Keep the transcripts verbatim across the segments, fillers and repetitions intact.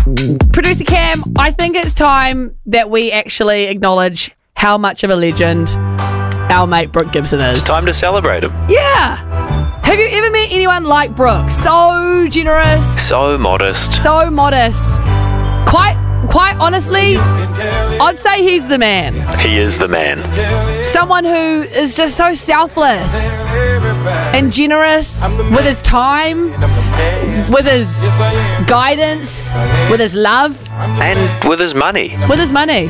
Producer Cam, I think it's time that we actually acknowledge how much of a legend our mate Brooke Gibson is. It's time to celebrate him. Yeah. Have you ever met anyone like Brooke? So generous. So modest. So modest. Quite, quite honestly, I'd say he's the man. He is the man. Someone who is just so selfless and generous with his time, with his guidance, with his love, And with his money. with his money.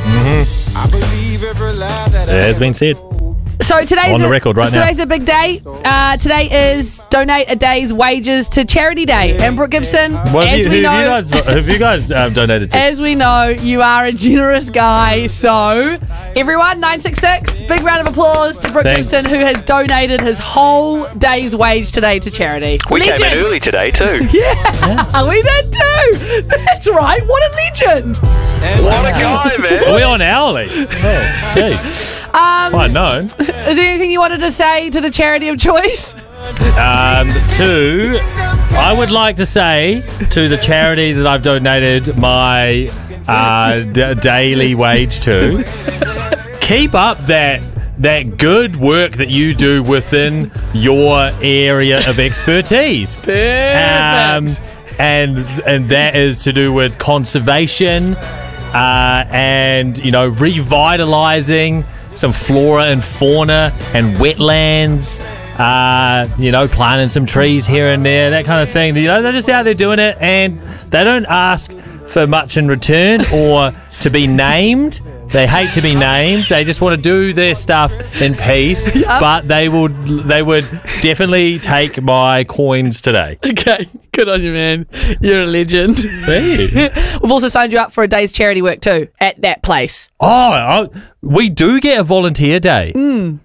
It has been said. So today's On the a, record right now. today's a big day. Uh, today is donate a day's wages to Charity Day. And Brooke Gibson, What have as you, we who know, have you guys, have you guys um, donated to? as we know, you are a generous guy. So everyone, nine six six, big round of applause to Brooke Thanks. Gibson, who has donated his whole day's wage today to charity. We Legend. came in early today too. Yeah, we did too. That's right. What a legend. What a guy, man. Are we on hourly? Oh, jeez. Um, Quite known. is there anything you wanted to say to the charity of choice? Um, two, I would like to say to the charity that I've donated my uh, d- daily wage to, keep up that that good work that you do within your area of expertise. Um, and and that is to do with conservation uh, and, you know, revitalizing some flora and fauna and wetlands. Uh, you know, planting some trees here and there, that kind of thing. You know, they're just out there doing it, and they don't ask for much in return or to be named. They hate to be named. They just want to do their stuff in peace. Yep. But they would, they would definitely take my coins today. Okay, good on you, man. You're a legend. Hey. We've also signed you up for a day's charity work too at that place. Oh, oh, we do get a volunteer day.